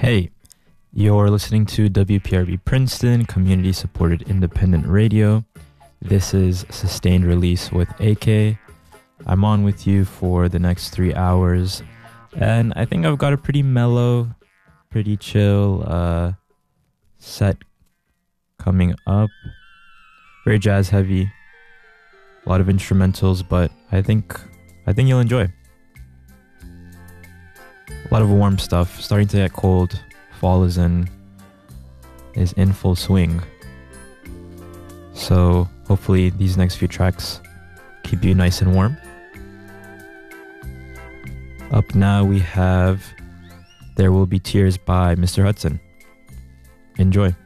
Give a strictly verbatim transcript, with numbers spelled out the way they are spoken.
Hey, you're listening to W P R B Princeton, community-supported independent radio. This is Sustained Release with A K. I'm on with you for the next three hours, and I think I've got a pretty mellow, pretty chill uh, set coming up. Very jazz heavy, a lot of instrumentals, but I think I think you'll enjoy. A lot of warm stuff, starting to get cold. Fall is in is in full swing. So hopefully these next few tracks keep you nice and warm. Up now we have There Will Be Tears by Mister Hudson. Enjoy.